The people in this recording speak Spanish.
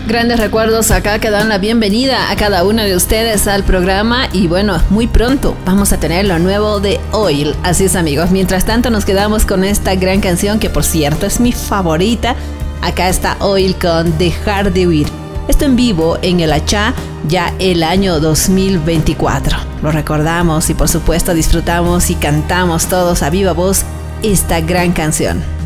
Grandes recuerdos acá que dan la bienvenida a cada uno de ustedes al programa y bueno, muy pronto vamos a tener lo nuevo de Oil. Así es, amigos, mientras tanto nos quedamos con esta gran canción que por cierto es mi favorita. Acá está Oil con Dejar de Huir. Esto en vivo en el Achá ya el año 2024. Lo recordamos y por supuesto disfrutamos y cantamos todos a viva voz esta gran canción.